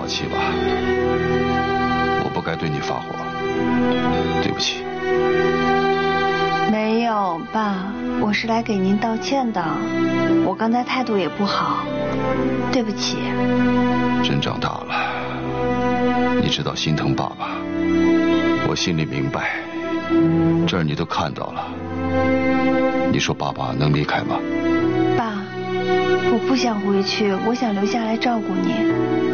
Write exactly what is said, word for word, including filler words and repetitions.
好气吧？我不该对你发火，对不起。 没有，爸，我是来给您道歉的。我刚才态度也不好，对不起。 真长大了，你知道心疼爸爸，我心里明白。这儿你都看到了，你说爸爸能离开吗？ 爸，我不想回去，我想留下来照顾你。